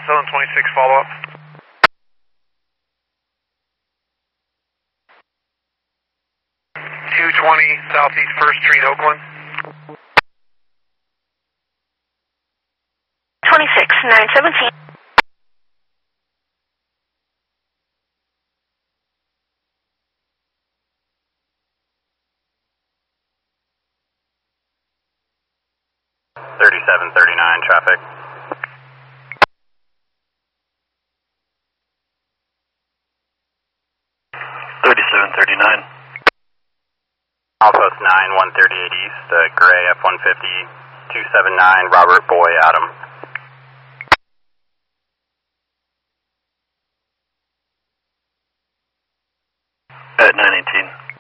Southern 26 follow-up. Southeast 1st Street, Oakland. 26-917. Traffic. 3739. Outpost 9, 138 East, Gray F-150, 279, Robert Boy, Adam. At 918.